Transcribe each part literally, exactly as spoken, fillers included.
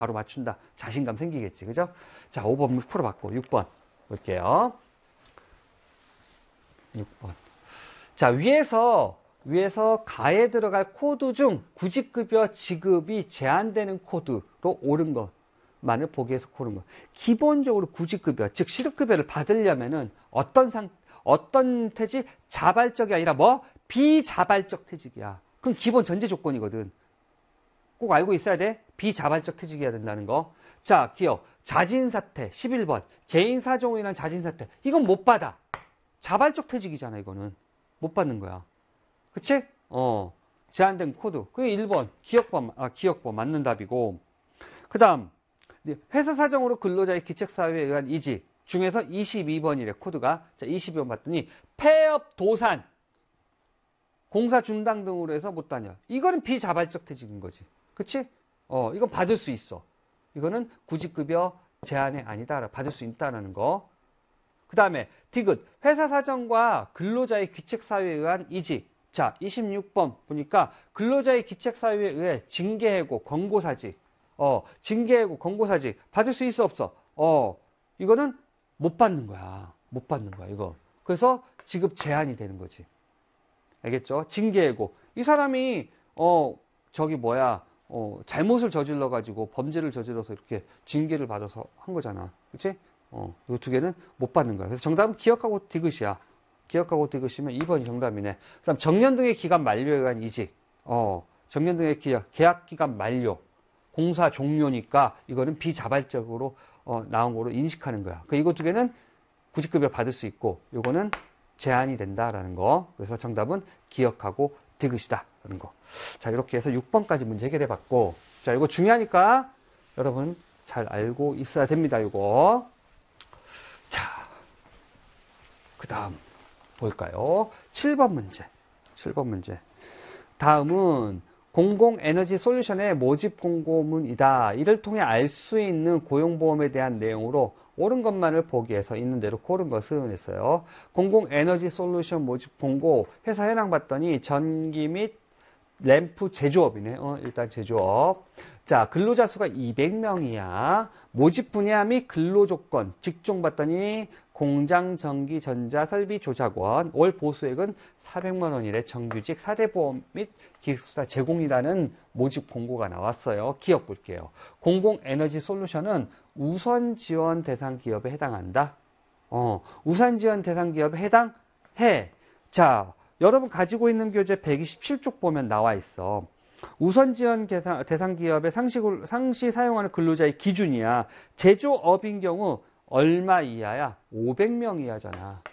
바로 맞춘다. 자신감 생기겠지. 그죠? 자, 오 번 풀어봤고, 육 번 볼게요. 육 번. 자, 위에서, 위에서 가에 들어갈 코드 중 구직급여 지급이 제한되는 코드로 옳은 것만을 보기 위해서 고른 것. 기본적으로 구직급여, 즉, 실업급여를 받으려면은 어떤 상, 어떤 퇴직? 자발적이 아니라 뭐? 비자발적 퇴직이야. 그건 기본 전제 조건이거든. 꼭 알고 있어야 돼. 비자발적 퇴직이어야 된다는 거. 자, 기억. 자진사퇴. 십일 번. 개인사정으로 인한 자진사퇴. 이건 못 받아. 자발적 퇴직이잖아, 이거는. 못 받는 거야. 그치? 어. 제한된 코드. 그게 일 번. 기억법, 아, 기억법. 맞는 답이고. 그 다음. 회사 사정으로 근로자의 기책사유에 의한 이직 중에서 이십이 번이래, 코드가. 자, 이십이 번 봤더니, 폐업, 도산, 공사 중단 등으로 해서 못 다녀. 이거는 비자발적 퇴직인 거지. 그치? 어, 이건 받을 수 있어. 이거는 구직급여 제한이 아니다. 받을 수 있다는 거. 그 다음에, 디귿. 회사 사정과 근로자의 귀책사유에 의한 이직. 자, 이십육 번 보니까 근로자의 귀책사유에 의해 징계해고, 권고사직. 어, 징계해고, 권고사직. 받을 수 있어, 없어? 어, 이거는 못 받는 거야. 못 받는 거야, 이거. 그래서 지급 제한이 되는 거지. 알겠죠? 징계해고. 이 사람이, 어, 저기 뭐야, 어, 잘못을 저질러가지고 범죄를 저질러서 이렇게 징계를 받아서 한 거잖아. 그치? 어, 이 두 개는 못 받는 거야. 그래서 정답은 기억하고 디귿이야. 기억하고 디귿이면 이 번이 정답이네. 그 다음 정년 등의 기간 만료에 의한 이직. 어, 정년 등의 기약, 계약 기간 만료. 공사 종료니까 이거는 비자발적으로 어, 나온 거로 인식하는 거야. 그 이거 두 개는 구직급여 받을 수 있고, 요거는 제한이 된다라는 거. 그래서 정답은 기억하고 디귿이다. 라는 거. 자, 이렇게 해서 육 번까지 문제 해결해 봤고, 자, 이거 중요하니까 여러분 잘 알고 있어야 됩니다. 이거. 자, 그 다음 볼까요? 칠 번 문제. 칠 번 문제. 다음은 공공에너지 솔루션의 모집 공고문이다. 이를 통해 알 수 있는 고용보험에 대한 내용으로 옳은 것만을 보기 위해서 있는 대로 고른 것은 했어요. 공공에너지 솔루션 모집 공고, 회사 현황 봤더니 전기 및 램프 제조업이네. 어, 일단 제조업. 자, 근로자 수가 이백 명이야. 모집 분야 및 근로조건, 직종 봤더니 공장, 전기, 전자, 설비, 조작원. 월 보수액은 사백만 원이래. 정규직, 사 대 보험 및 기숙사 제공이라는 모집 공고가 나왔어요. 기업 볼게요. 공공에너지 솔루션은 우선 지원 대상 기업에 해당한다. 어, 우선 지원 대상 기업에 해당해. 자, 여러분 가지고 있는 교재 백이십칠 쪽 보면 나와 있어. 우선 지원 대상 기업의 상시, 상시 사용하는 근로자의 기준이야. 제조업인 경우 얼마 이하야? 오백 명 이하잖아.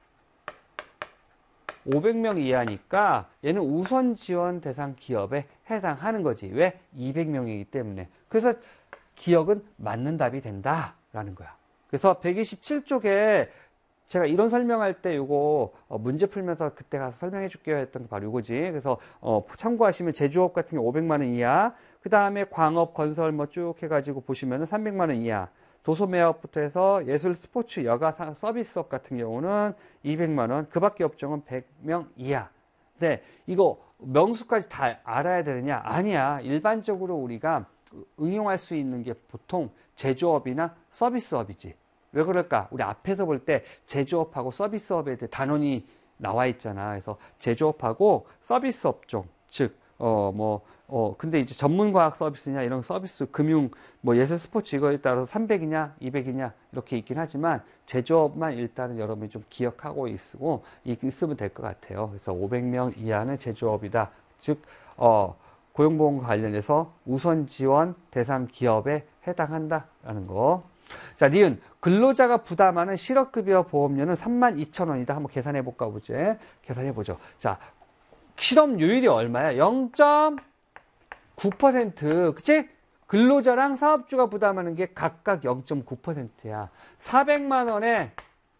오백 명 이하니까 얘는 우선 지원 대상 기업에 해당하는 거지. 왜? 이백 명이기 때문에. 그래서 기억은 맞는 답이 된다라는 거야. 그래서 백이십칠 쪽에 제가 이런 설명할 때 요거 어 문제 풀면서 그때 가서 설명해 줄게요 했던 게 바로 요거지. 그래서 어 참고하시면 제조업 같은 게 오백만 원 이하, 그 다음에 광업, 건설 뭐 쭉 해가지고 보시면은 삼백만 원 이하, 도소매업부터 해서 예술, 스포츠, 여가, 서비스업 같은 경우는 이백만 원, 그 밖에 업종은 백 명 이하. 근데 이거 명수까지 다 알아야 되느냐? 아니야. 일반적으로 우리가 응용할 수 있는 게 보통 제조업이나 서비스업이지. 왜 그럴까? 우리 앞에서 볼 때 제조업하고 서비스업에 대해 단원이 나와 있잖아. 그래서 제조업하고 서비스 업종, 즉, 어, 뭐, 어, 근데 이제 전문과학 서비스냐, 이런 서비스, 금융, 뭐 예술 스포츠 이거에 따라서 삼백이냐, 이백이냐, 이렇게 있긴 하지만, 제조업만 일단은 여러분이 좀 기억하고 있고, 있으면 될 것 같아요. 그래서 오백 명 이하는 제조업이다. 즉, 어, 고용보험과 관련해서 우선 지원 대상 기업에 해당한다라는 거. 자, 니은. 근로자가 부담하는 실업급여 보험료는 삼만 이천 원이다. 한번 계산해 볼까 보지. 계산해 보죠. 자, 실업률이 얼마야? 영 점 구 퍼센트. 그치? 근로자랑 사업주가 부담하는 게 각각 영 점 구 퍼센트야. 사백만 원에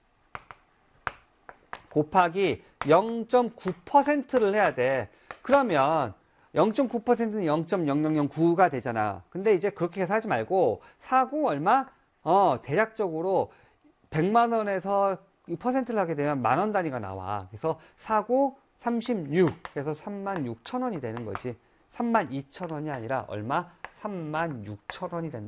곱하기 영 점 구 퍼센트를 해야 돼. 그러면 영 점 구 퍼센트는 영 점 영영영구가 되잖아. 근데 이제 그렇게 하지 말고 사고 얼마? 어, 대략적으로 백만 원에서 이 퍼센트를 하게 되면 만 원 단위가 나와. 그래서 사고 삼십육, 그래서 삼만 육천 원이 되는 거지. 삼만 이천 원이 아니라 얼마? 삼만 육천 원이 된다.